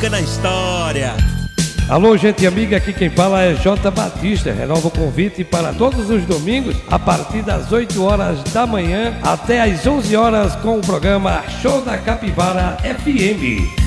fica na história. Alô, gente amiga, aqui quem fala é J. Batista. Renova o convite para todos os domingos, a partir das 8 horas da manhã até as 11 horas com o programa Show da Capivara FM.